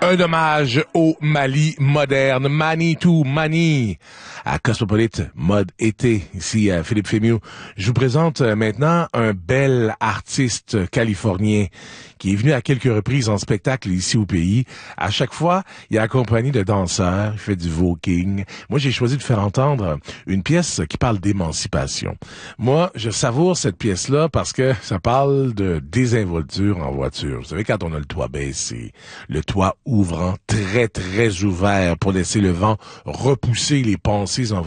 Un hommage au Mali moderne, Manitou, Mani, à Cosmopolite, mode été, ici à Philippe Fémieux. Je vous présente maintenant un bel artiste californien qui est venu à quelques reprises en spectacle ici au pays. À chaque fois, il est accompagné de danseurs, il fait du voguing. Moi, j'ai choisi de faire entendre une pièce qui parle d'émancipation. Moi, je savoure cette pièce-là parce que ça parle de désinvolture en voiture. Vous savez, quand on a le toit baissé, le toit ouvrant, très, très ouvert pour laisser le vent repousser les pensées en